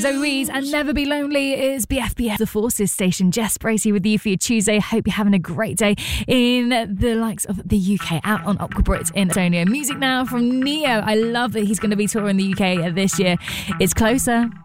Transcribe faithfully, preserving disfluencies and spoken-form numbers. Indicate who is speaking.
Speaker 1: Zoe Rees and Never Be Lonely is B F B F The Forces station. Jess Bracey with you for your Tuesday. Hope you're having a great day in the likes of the U K, out on Opera Brit in Estonia. Music now from Neo. I love that he's going to be touring the U K this year. It's Closer.